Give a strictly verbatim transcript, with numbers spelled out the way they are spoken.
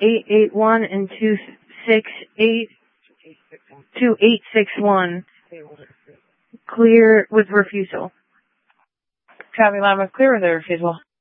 eight eight one and two six eight two eight six one. Clear with refusal. Copy, Lima. Clear with the refusal.